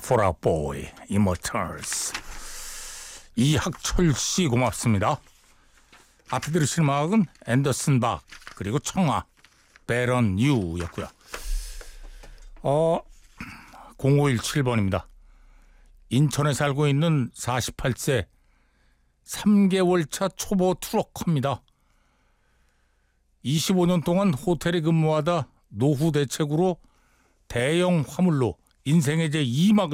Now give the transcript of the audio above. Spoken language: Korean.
포라보이 이모털스. 이학철 씨 고맙습니다. 앞에 들으신 음악은 앤더슨 박 그리고 청아 베런 유였고요. 0517번입니다. 인천에 살고 있는 48세 3개월차 초보 트럭커입니다. 25년 동안 호텔에 근무하다 노후 대책으로 대형 화물로 인생의 제 2막을